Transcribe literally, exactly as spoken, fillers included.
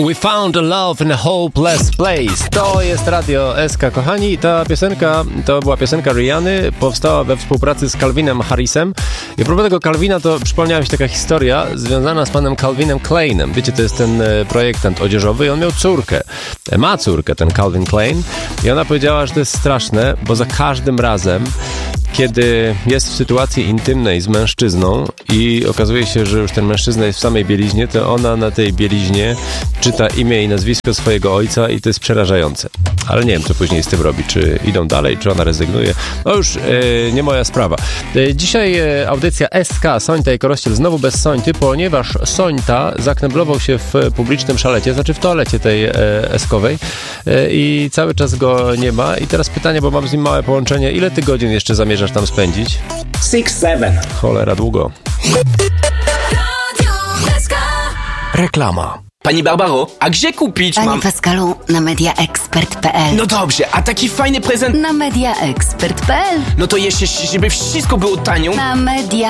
We found a love in a hopeless place. To jest Radio S K, kochani. Ta piosenka, to była piosenka Rihanny, powstała we współpracy z Calvinem Harrisem. I a propos tego Calvina, to przypomniała mi się taka historia związana z panem Calvinem Kleinem. Wiecie, to jest ten projektant odzieżowy i on miał córkę. Ma córkę, ten Calvin Klein. I ona powiedziała, że to jest straszne, bo za każdym razem, kiedy jest w sytuacji intymnej z mężczyzną i okazuje się, że już ten mężczyzna jest w samej bieliźnie, to ona na tej bieliźnie czyta imię i nazwisko swojego ojca i to jest przerażające. Ale nie wiem, co później z tym robi. Czy idą dalej, czy ona rezygnuje. No już e, nie moja sprawa. E, dzisiaj e, audycja S K, Sońta i Korościel znowu bez Sońty, ponieważ Sońta zakneblował się w publicznym szalecie, znaczy w toalecie tej e, eskowej e, i cały czas go nie ma. I teraz pytanie, bo mam z nim małe połączenie. Ile ty godzin jeszcze zamierzasz tam spędzić? six seven. Cholera, długo. Reklama. Pani Barbaro, a gdzie kupić Panie mam... Pascalu, na mediaexpert kropka p l. No dobrze, a taki fajny prezent... Na mediaexpert kropka p l. No to jeszcze, żeby wszystko było tanio... Na media